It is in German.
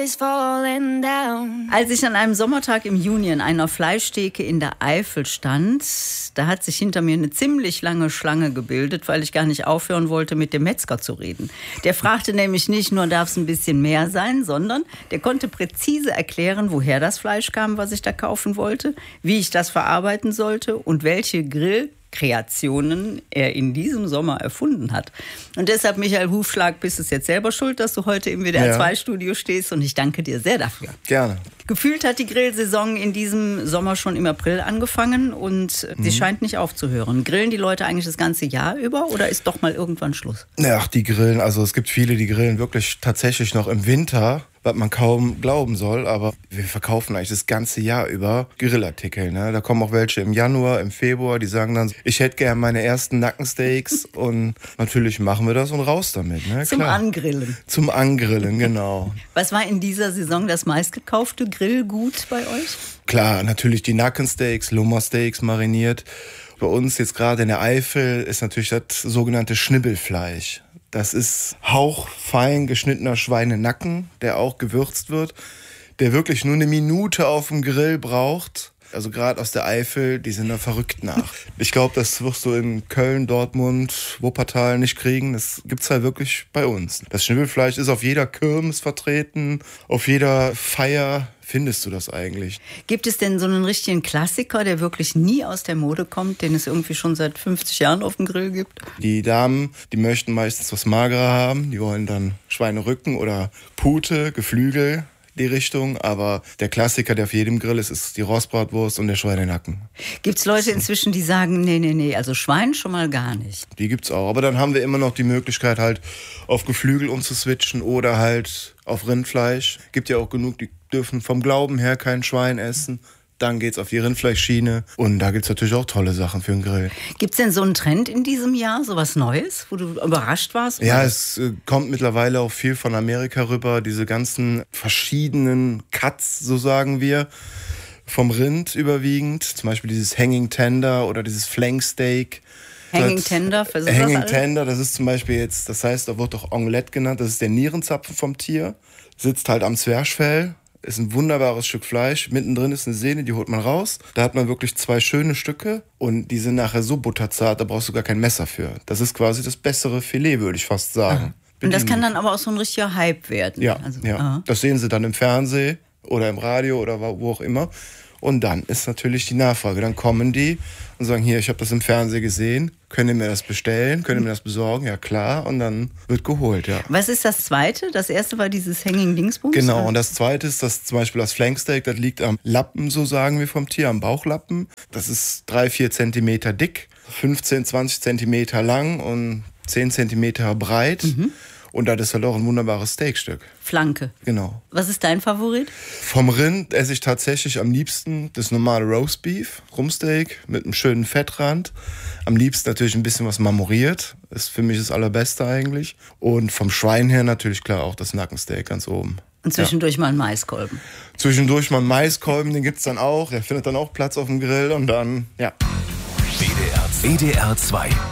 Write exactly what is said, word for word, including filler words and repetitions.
Als ich an einem Sommertag im Juni an einer Fleischtheke in der Eifel stand, da hat sich hinter mir eine ziemlich lange Schlange gebildet, weil ich gar nicht aufhören wollte, mit dem Metzger zu reden. Der fragte nämlich nicht nur, darf es ein bisschen mehr sein, sondern der konnte präzise erklären, woher das Fleisch kam, was ich da kaufen wollte, wie ich das verarbeiten sollte und welche Grill Kreationen er in diesem Sommer erfunden hat. Und deshalb, Michael Hufschlag, bist du jetzt selber schuld, dass du heute im W D R zwei Studio stehst, und ich danke dir sehr dafür. Gerne. Gefühlt hat die Grillsaison in diesem Sommer schon im April angefangen und mhm. sie scheint nicht aufzuhören. Grillen die Leute eigentlich das ganze Jahr über oder ist doch mal irgendwann Schluss? Ach, die grillen, also es gibt viele, die grillen wirklich tatsächlich noch im Winter, was man kaum glauben soll, aber wir verkaufen eigentlich das ganze Jahr über Grillartikel. Ne? Da kommen auch welche im Januar, im Februar, die sagen dann, ich hätte gerne meine ersten Nackensteaks und natürlich machen wir das und raus damit. Ne? Zum Klar. Angrillen. Zum Angrillen, genau. Was war in dieser Saison das meistgekaufte Grillgut bei euch? Klar, natürlich die Nackensteaks, Lummersteaks mariniert. Bei uns jetzt gerade in der Eifel ist natürlich das sogenannte Schnibbelfleisch. Das ist hauchfein geschnittener Schweinenacken, der auch gewürzt wird, der wirklich nur eine Minute auf dem Grill braucht. Also gerade aus der Eifel, die sind da verrückt nach. Ich glaube, das wirst du in Köln, Dortmund, Wuppertal nicht kriegen. Das gibt's halt wirklich bei uns. Das Schnibbelfleisch ist auf jeder Kirmes vertreten, auf jeder Feier findest du das eigentlich. Gibt es denn so einen richtigen Klassiker, der wirklich nie aus der Mode kommt, den es irgendwie schon seit fünfzig Jahren auf dem Grill gibt? Die Damen, die möchten meistens was magerer haben. Die wollen dann Schweinerücken oder Pute, Geflügel, die Richtung. Aber der Klassiker, der auf jedem Grill ist, ist die Rostbratwurst und der Schweinenacken. Gibt es Leute inzwischen, die sagen, nee, nee, nee, also Schwein schon mal gar nicht? Die gibt's auch. Aber dann haben wir immer noch die Möglichkeit, halt auf Geflügel umzuswitchen oder halt auf Rindfleisch. Gibt ja auch genug, die dürfen vom Glauben her kein Schwein essen. Dann geht's auf die Rindfleischschiene. Und da gibt's natürlich auch tolle Sachen für den Grill. Gibt's denn so einen Trend in diesem Jahr, so was Neues, wo du überrascht warst? Ja, es äh, kommt mittlerweile auch viel von Amerika rüber. Diese ganzen verschiedenen Cuts, so sagen wir, vom Rind überwiegend. Zum Beispiel dieses Hanging Tender oder dieses Flank Steak. Hanging Tender, was ist Hanging das Tender, das ist zum Beispiel jetzt, das heißt, da wird auch Omelette genannt. Das ist der Nierenzapfen vom Tier. Sitzt halt am Zwerchfell. Ist ein wunderbares Stück Fleisch. Mittendrin ist eine Sehne, die holt man raus. Da hat man wirklich zwei schöne Stücke und die sind nachher so butterzart, da brauchst du gar kein Messer für. Das ist quasi das bessere Filet, würde ich fast sagen. Und das kann dann aber auch so ein richtiger Hype werden. Ja, also, ja. Aha. Das sehen sie dann im Fernsehen oder im Radio oder wo auch immer. Und dann ist natürlich die Nachfrage. Dann kommen die und sagen, hier, ich habe das im Fernsehen gesehen. Könnt ihr mir das bestellen? Könnt ihr mir das besorgen? Ja, klar. Und dann wird geholt, ja. Was ist das Zweite? Das Erste war dieses Hanging Dingsbums? Genau, und das Zweite ist das, zum Beispiel das Flanksteak. Das liegt am Lappen, so sagen wir vom Tier, am Bauchlappen. Das ist drei, vier Zentimeter dick, fünfzehn, zwanzig Zentimeter lang und zehn Zentimeter breit. Mhm. Und das ist halt auch ein wunderbares Steakstück. Flanke. Genau. Was ist dein Favorit? Vom Rind esse ich tatsächlich am liebsten das normale Roastbeef, Rumpsteak mit einem schönen Fettrand. Am liebsten natürlich ein bisschen was marmoriert. Ist für mich das Allerbeste eigentlich. Und vom Schwein her natürlich klar auch das Nackensteak ganz oben. Und zwischendurch ja. mal einen Maiskolben. Zwischendurch mal einen Maiskolben, den gibt's dann auch. Der findet dann auch Platz auf dem Grill und dann, ja. W D R zwei.